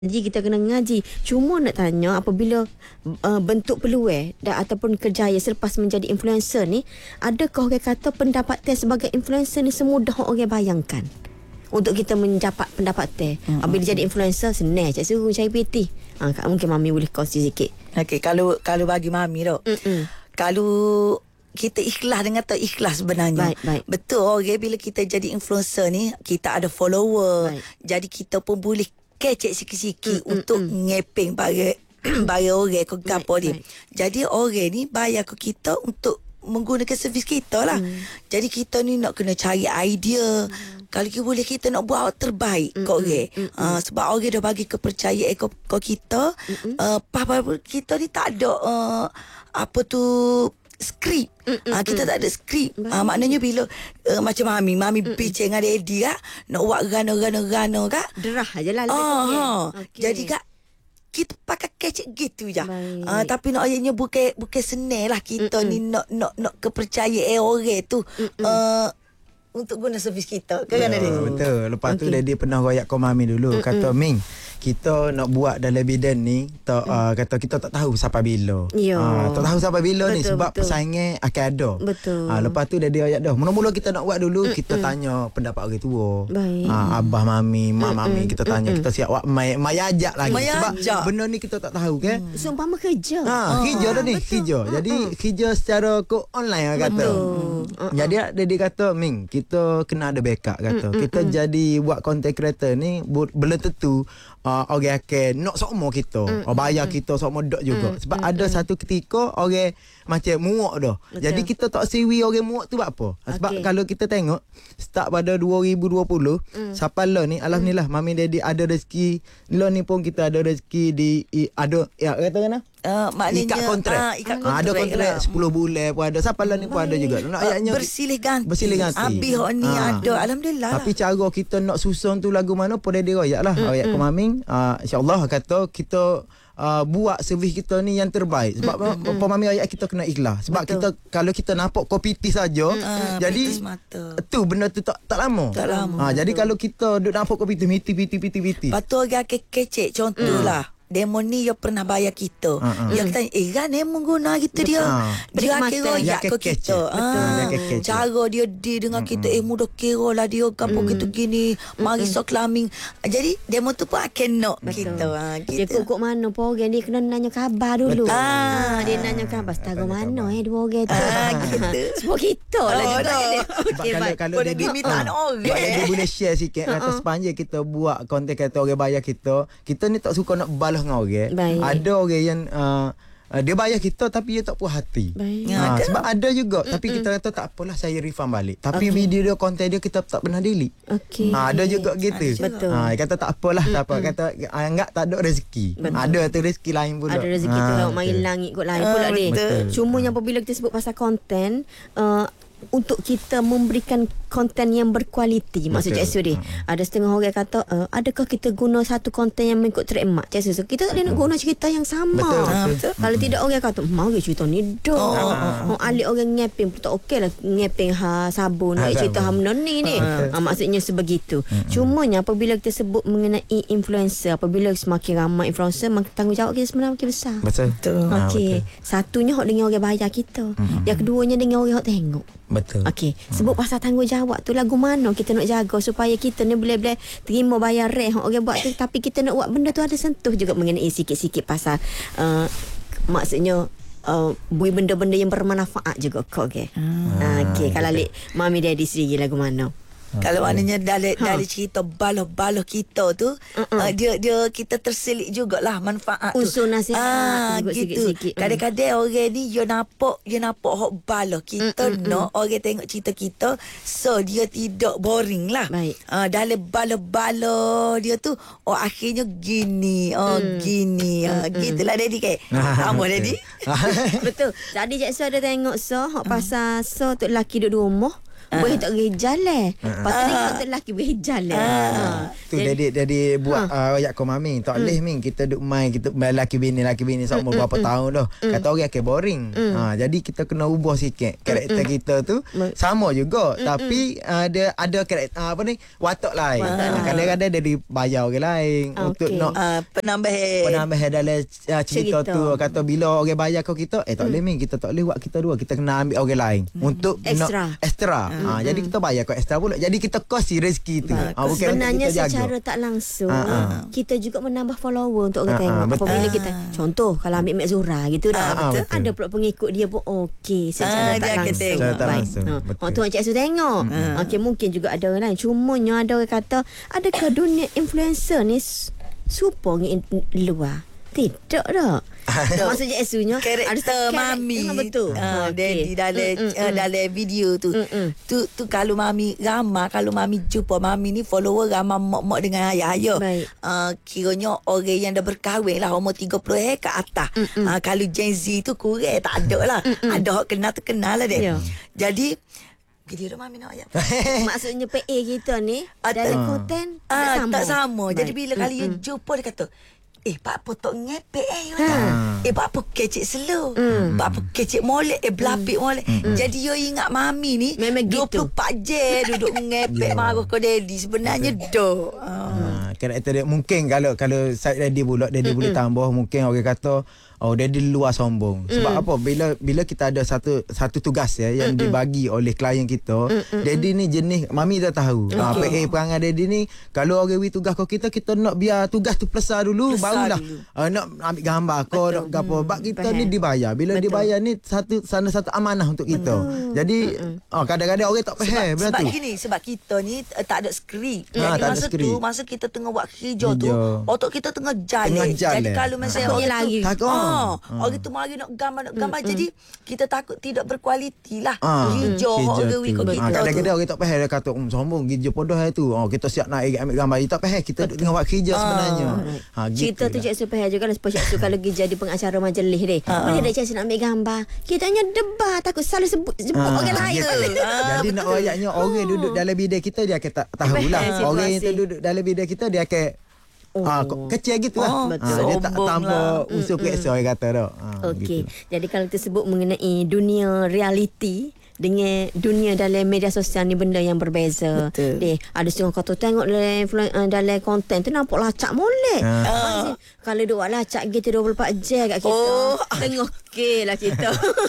Jadi kita kena ngaji. Cuma nak tanya, apabila bentuk peluang ataupun kerjaya selepas menjadi influencer ni, adakah orang kata pendapatan sebagai influencer ni semudah orang bayangkan? Untuk kita mendapat pendapatan. Apabila jadi influencer, senang. Cik suruh cari PT. Mungkin Mami boleh kongsi sikit. Okey, kalau bagi Mami tu. Kalau kita ikhlas dengan tak ikhlas sebenarnya. Baik. Betul, okay, bila kita jadi influencer ni, kita ada follower. Baik. Jadi kita pun boleh kecek sikit-sikit untuk ngeping bayar orang ke apa dia. Jadi orang ni bayar ke kita untuk menggunakan servis kita lah. Jadi kita ni nak kena cari idea. Kalau kita boleh, kita nak buat terbaik ke orang. Sebab orang dah bagi kepercayaan ke kita. Kita ni tak ada apa tu skrip. Kita tak ada skrip. Maknanya bila macam Mami pitching dengan Daddy kak, nak buat gana-gana kak, Derah je lah. Okay. Jadi kak, kita pakai kecek gitu je. Tapi nak ayatnya bukan senang lah kita ni nak kepercayaan orang tu. Untuk guna servis kita. Betul. Lepas tu Daddy pernah royak ke Mami dulu. Kata, Ming, kita nak buat dalam bidang ni, kata kita tak tahu sampai bila. Tak tahu sampai bila ni sebab persaingan akan ada. Betul. Lepas tu Daddy royak dah. Mula-mula kita nak buat dulu, kita tanya pendapat orang tua. Abah Mami, mak Mami, kita tanya, kita siap buat mai ajak lagi. Sebab benda ni kita tak tahu kan. Seumpama kerja. Kerja dah ni, kerja. Jadi kerja secara online kata. Jadi Daddy kata, Ming, kita kena ada backup kata. Kita jadi buat content creator ni belum tentu orang akan nak sokmo kita. Bayar kita sokmo dak juga. Sebab ada satu ketika orang macam muak dah. Jadi kita tak siwi orang muak tu buat apa? Sebab kalau kita tengok start pada 2020 sampai lah ni, alhamdulillah Mami Daddy ada rezeki. Lah ni pun kita ada rezeki di ada ya kata kan? Maknanya ikat kontrak. Ada kontrak 10 bulan pun ada. Sampai lah ni pun ada juga. Nak ayatnya bersilih ganti. Habis ni ada, alhamdulillah. Tapi cara kita nak susun tu lagu mana pun Daddy royak lah. Royak ke Mami. InsyaAllah kata kita buat servis kita ni yang terbaik. Sebab Mami ayat kita kena ikhlas. Sebab kita kalau kita nampak kopiti saja, jadi tu benda tu tak lama. Jadi kalau kita duk nampak kopiti piti. Patut agak kecek contohlah. Demo ni dia pernah bayar kita. Dia kata, kan Demo guna kita dia. Dia kira royak ke kita. Cara dia dengan kita, mudah kira lah dia kampung kita gini. Mari so climbing. Jadi Demo tu pun akan nak kita. Dia kok mana pun orang dia kena nanya khabar dulu. Dia nanya khabar setara mana dua orang tu. Semua kita lah juga. Kalau dia boleh share sikit kata sepanjang kita buat konten kata orang bayar kita ni tak suka nak balas dengan orang. Ada orang yang dia bayar kita tapi dia tak puas hati. Sebab ada juga tapi kita kata tak apalah, saya refund balik. Tapi video dia, konten dia kita tak pernah delete. Ada juga gitu. Betul. Kata tak apalah, tak apa. Kata anggap tak ada rezeki. Ada tu rezeki lain pula. Ada rezeki tu main langit kot lain pula dia. Cuma yang apabila kita sebut pasal konten, untuk kita memberikan konten yang berkualiti, maksud Cik Su dia. Ada setengah orang kata, adakah kita guna satu konten yang mengikut trend Cik Su? Kita tak boleh nak guna cerita yang sama. Betul. Kalau tidak orang kata, mari cerita ni dah. Alik orang ngeping pun tak okey lah. Ngeping sabun, cerita benda ni. Maksudnya sebegitu. Cumanya apabila kita sebut mengenai influencer, apabila semakin ramai influencer, maka tanggungjawab kita sebenarnya makin besar. Betul. Okey. Satunya hak dengan orang bayar kita. Yang keduanya dengan orang hak tengok. Betul. Okey, sebut pasal tanggungjawab tu lagu mana kita nak jaga supaya kita ni boleh terima bayar rent orang buat tu, tapi kita nak buat benda tu ada sentuh juga mengenai sikit-sikit pasal maksudnya buat benda-benda yang bermanfaat juga kau okey. Okey, kalau Lik Mami Daddy sendiri lagu mana? Kalau maknanya dari cerita baloh-baloh kita tu, dia kita terselit jugalah manfaat tu. Unsur nasihat gitu. Sikit-sikit. Kadang-kadang orang ni dia nampak hok baloh kita nak orang tengok cerita kita, so dia tidak boring lah. Dalam baloh-baloh dia tu akhirnya gini gini gitulah Daddy ke. Tambah Daddy. Betul. Jadi Cik Su ada tengok hok pasal tu lelaki duduk rumah. Berhijab jalan. Pasal ni konten lelaki berhijab Tu jadi buat ayat kau mami tak boleh Ming kita duk main kita laki bini sama berapa tahun dah. Kata orang akan boring. Jadi kita kena ubah sikit karakter kita tu sama juga tapi ada karakter apa ni watak lain. Kadang-kadang dia dibayar orang lain untuk nak penambah dalam cerita tu. Kata bila orang bayar kau kita tak boleh Ming kita tak boleh buat kita dua, kita kena ambil orang lain untuk extra. Jadi kita bayar kau extra pula. Jadi kita kos rezeki tu. Sebenarnya secara tak langsung kita juga menambah follower untuk orang tengok. Apabila kita contoh kalau ambil Mek Zura gitu dah. Ada pula pengikut dia pun okey secara tak langsung. Waktu Cik Su tengok. Okey mungkin juga ada orang lain. Cumanya ada orang kata adakah dunia influencer ni super luar? Tidak dah. Maksudnya esunya karakter mami. Betul. Daddy dalam video tu. Tu kalau mami ramai, kalau mami jumpa mami ni follower ramai mak-mak dengan ayah-ayah. Kiranya orang yang dah berkahwin lah umur 30 ke atas. Kalau Gen Z tu kurang tak ada lah. Ada hak kenal terkenal lah dia. Jadi video dah mami nak ayat. Maksudnya PA kita ni dalam konten tak sama. Jadi bila kali you jumpa dia kata pak apa tok ngepek pak apa kecik slow pak apa kecik molek belapik molek. Jadi yo ingat mami ni memang 24 jam duduk ngepek marah ke daddy sebenarnya dah. Karakter dia mungkin kalau saya daddy pula daddy boleh tambah mungkin orang kata daddy luar sombong. Sebab apa bila kita ada satu tugas yang dibagi oleh klien kita, daddy ni jenis mami dah tahu. Perangai daddy ni kalau orang bagi tugas kau kita nak biar tugas tu besar dulu barulah nak ambil gambar kau nak gapo. Bab kita ni dibayar. Bila dibayar ni satu amanah untuk kita. Jadi kadang-kadang orang tak faham sebab gini sebab kita ni tak ada skrip. Jadi masa kita tengah buat kerja tu otak kita tengah jalan. Jadi kalau misalnya lagi orang tu mari nak gambar jadi kita takut tidak berkualiti lah hijau orang ikut kita. Kadang-kadang orang tak faham dia kata sombong hijau podoh tu kita siap nak ambil gambar dia tak faham kita tengah buat kerja sebenarnya. Cerita tu Cik Su faham juga lah sebab Cik Su kalau pergi jadi pengacara majlis ni boleh dah Cik Su nak ambil gambar kita hanya debat takut salah sebut orang lain. Jadi nak ayatnya orang duduk dalam bidang kita dia akan tak tahulah. Orang yang duduk dalam bidang kita dia akan kecil gitu lah. Dia tak tambah unsur periksa orang kata dah. Okey. Jadi kalau tersebut mengenai dunia realiti dengan dunia dalam media sosial ni benda yang berbeza. Ada setengah kata tengok dalam konten tu nampak lacak molek. Kalau dia buat lacak gitu 24 jam kat kita. Tengok okey lah kita.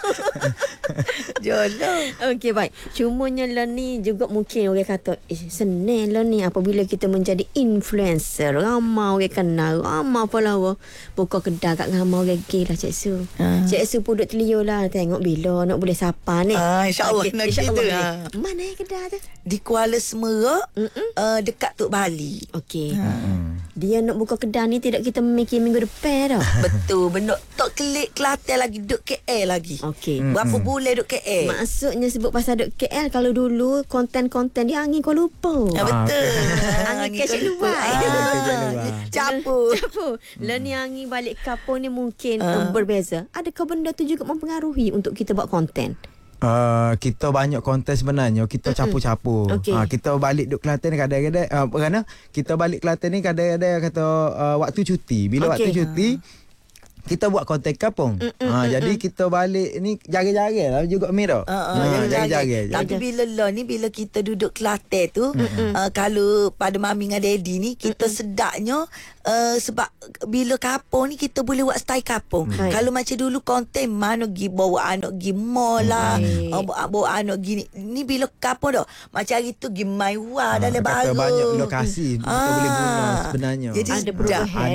Jodoh. Okey baik. Cumanya lah ni juga mungkin orang kata senang lah ni apabila kita menjadi influencer. Ramai orang kenal, ramai follower. Buka kedai kat ramai orang gay lah Cik Su. Cik Su pun duduk telia lah tengok bila nak boleh sapa ni. InsyaAllah nak cerita. Mana kedai tu? Di Kuala Semerak dekat Tok Bali. Okey. Dia nak buka kedai ni tidak kita memikir minggu depan dah. Betul. Benar. Tok Kelik Kelantan lagi duk KL lagi. Okey. Berapa bulan duk KL? Maksudnya sebut pasal duk KL kalau dulu konten-konten dia angin Kuala Lumpur. Betul. Angin Kecik Luar. Capu. Lah ni angin balik kapur ni mungkin berbeza. Adakah benda tu juga mempengaruhi untuk kita buat konten? Kita banyak konten sebenarnya kita capu-capu. Kita balik duk Kelantan kadang-kadang kerana kita balik Kelantan ni kadang-kadang kata waktu cuti. Bila waktu cuti kita buat konten kampung. Jadi kita balik ni jaga-jaga lah juga Mira. Jaga-jaga. Tapi bila kita duduk Kelantan tu kalau pada mami dengan daddy ni kita sedaknya sebab bila kampung ni kita boleh buat style kampung. Kalau macam dulu konten mana pergi bawa anak pergi mall lah, bawa anak pergi ni bila kampung dah macam hari tu pergi main dalam baru. Banyak lokasi kita boleh guna sebenarnya. Jadi ada perubahan.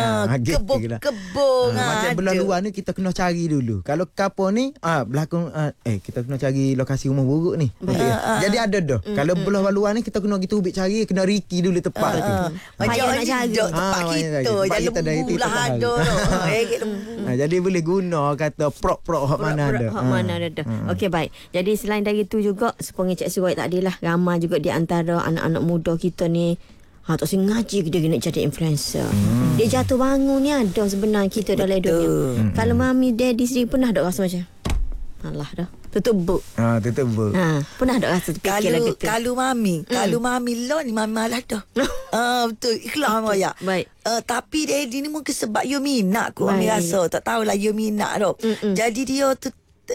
Kebun macam belah luar ni kita kena cari dulu. Kalau kampung ni berlakon kita kena cari lokasi rumah buruk ni. Jadi ada dah. Kalau belah luar ni kita kena gitu ubik cari kena riki dulu tempat tu. Macam nak cari tempat kita dari lembu lah ada. Jadi boleh guna kata prop hak mana ada. Hak mana ada. Okey baik. Jadi selain dari itu juga sepengah Cik Surai tadi lah ramai juga di antara anak-anak muda kita ni tak sengaja dia nak jadi influencer. Dia jatuh bangun ni ada sebenarnya kita dalam dunia. Kalau mami daddy sendiri pernah tak rasa macam Alah dah. Tutup book. Tutup book. Pernah tak rasa terfikir lagu tu? Kalau mami lo ni mami malas dah. Betul. Ikhlas Maya. Baik. Tapi daddy ni mungkin sebab you minat kot mami rasa. Tak tahulah you minat tu. Jadi dia tu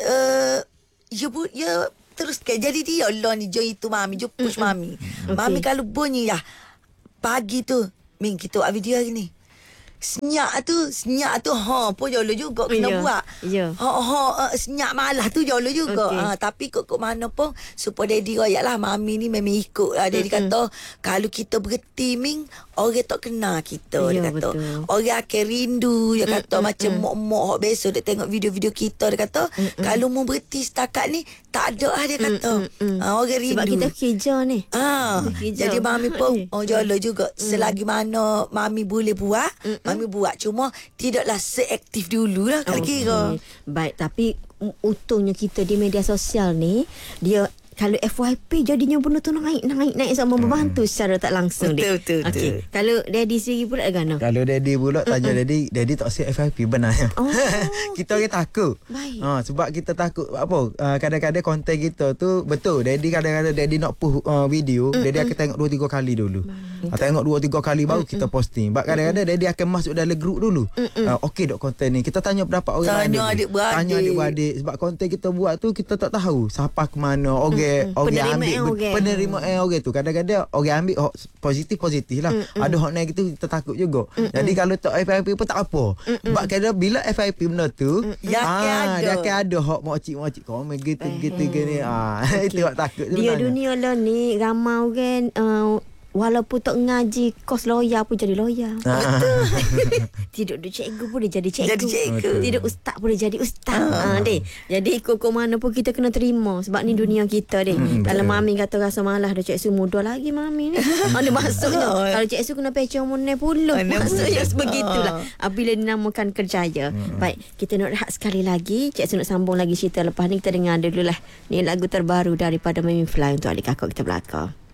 you teruskan. Jadi dia lah ni join itu mami, you push mami. Mami kalau bunyi lah pagi tu, Ming kita buat video hari ni. Senyap tu pun jolo juga kena buat. Senyap malah tu jolo juga. Tapi kok mana pun supaya daddy royak lah mami ni memang ikut lah. Daddy kata kalau kita berhenti Ming, orang tak kenal kita. Dia kata orang akan rindu. Dia kata macam mok-mok hok besok dia tengok video-video kita. Dia kata kalau mau berhenti setakat ni tak ada lah dia kata. Orang rindu. Sebab kita kerja ni. Jadi mami pun jolo juga. Selagi mana mami boleh buat, mami buat. Cuma tidaklah seaktif dulu lah kalau kira. Baik, tapi untungnya kita di media sosial ni, dia kalau FYP jadinya benda tu naik sama membantu secara tak langsung. Betul. Kalau daddy sendiri pula gana? Kalau daddy pula tanya daddy tak siap FYP benarnya. Kita orang takut. Sebab kita takut apa? Kadang-kadang konten kita tu betul. Daddy kadang-kadang daddy nak push video, daddy akan tengok 2-3 kali dulu. Tengok 2-3 kali baru kita posting. Sebab kadang-kadang daddy akan masuk dalam grup dulu. Okey dok konten ni. Kita tanya pendapat orang lain. Tanya adik-beradik. Sebab konten kita buat tu kita tak tahu siapa ke mana. Penerimaan orang tu kadang-kadang orang ambil positif lah. Ada hak negatif kita takut juga. Jadi kalau tak FYP pun tak apa. Sebab kadang bila FYP benda tu dia akan ada hak makcik komen gitu gini. Itu hak takut dia dunia lah ni ramai orang walaupun tak ngaji kos lawyer pun jadi lawyer. Betul. Tidak duk cikgu pun dia jadi cikgu. Tidak ustaz pun dia jadi ustaz. Deh. Jadi ikut mana pun kita kena terima sebab ni dunia kita deh. Kalau mami kata rasa malas dah cikgu muda lagi mami ni. Ada maksudnya kalau cikgu kena pecah umur 60. Maksudnya sebegitulah. Apabila dinamakan kerjaya. Baik, kita nak rehat sekali lagi. Cikgu nak sambung lagi cerita lepas ni. Kita dengar dululah ni lagu terbaru daripada Mimi Fly untuk adik kakak kita belakang.